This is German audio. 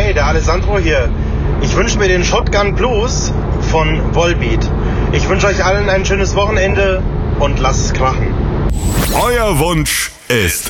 Hey, der Alessandro hier. Ich wünsche mir den Shotgun Blues von Volbeat. Ich wünsche euch allen ein schönes Wochenende und lasst es krachen. Euer Wunsch ist